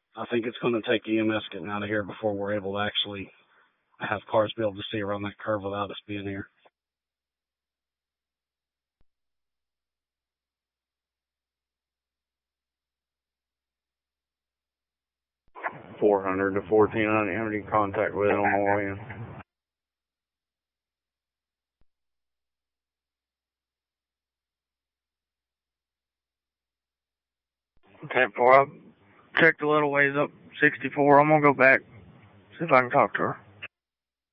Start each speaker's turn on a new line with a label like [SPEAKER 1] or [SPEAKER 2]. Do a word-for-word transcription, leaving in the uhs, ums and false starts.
[SPEAKER 1] I think it's going to take E M S getting out of here before we're able to actually have cars be able to see around that curve without us being here. four hundred to fourteen hundred in contact with it on the way in. Okay, well, I checked a little ways up sixty-four. I'm going to go back, see if I can talk to her.